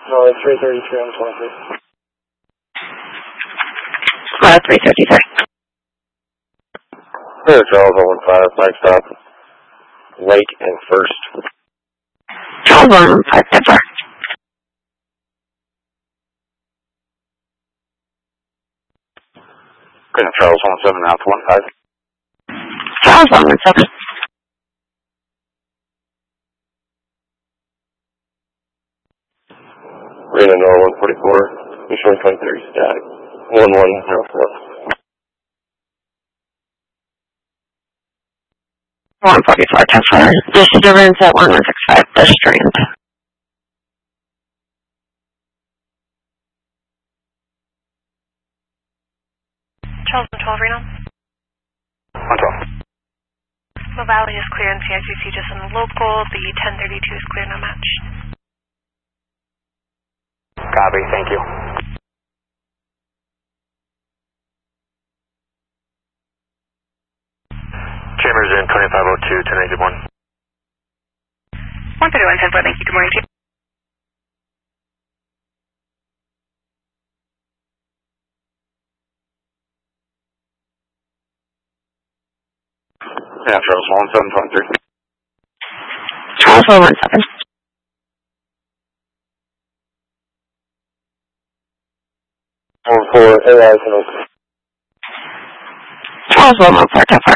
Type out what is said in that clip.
No, it's 333 on 23. 333. Clear Charles 015, flag stop. Lake and First. Charles 115, Denver. Clear Charles 17, Alpha 15. Charles 117. Reno Nora 144, Mission 23, static. 1104. 144, Denver. Disturbance at 1165, the Strand. Charles 112, Reno. 112. The Valley is clear and CICC just in the local. The 1032 is clear, no match. Copy, thank you. Chambers in 2502, 1081. 131, 10-4, thank you. Good morning to you. Yeah, Charles 1723. Charles 117. For AI, Charles 114, Denver.